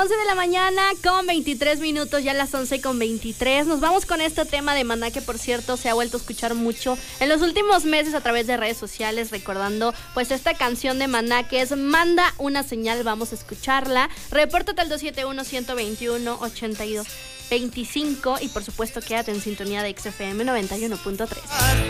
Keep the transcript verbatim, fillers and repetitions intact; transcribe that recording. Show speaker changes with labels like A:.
A: once de la mañana con veintitrés minutos, ya las once con veintitrés. Nos vamos con este tema de Maná, que por cierto se ha vuelto a escuchar mucho en los últimos meses a través de redes sociales, recordando pues esta canción de Maná que es Manda una señal. Vamos a escucharla. Repórtate al dos siete uno, uno dos uno, ocho dos dos cinco y por supuesto quédate en sintonía de X F M noventa y uno punto tres.